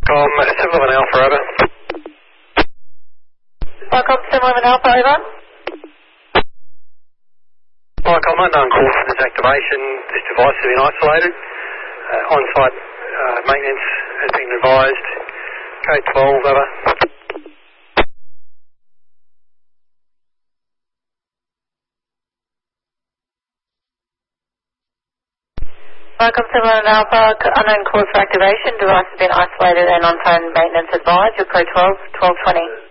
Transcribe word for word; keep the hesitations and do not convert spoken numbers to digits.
Welcome, seven eleven Alpha, over. Welcome, seven eleven Alpha, over. Welcome, unknown cause for this activation. This device has been isolated. Uh, on-site uh, maintenance has been advised. Code twelve, over. Welcome, seven eleven Alpha, unknown cause for activation. Device has been isolated and on-phone maintenance advised. Your code twelve, twelve twenty.